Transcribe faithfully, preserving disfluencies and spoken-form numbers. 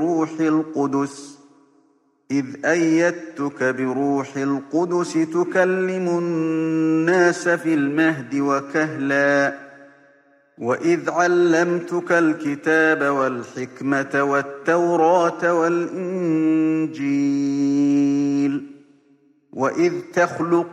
بروح القدس إذ أيدتك بروح القدس تكلم الناس في المهد وكهلا وإذ علمتك الكتاب والحكمة والتوراة والإنجيل وإذ تخلق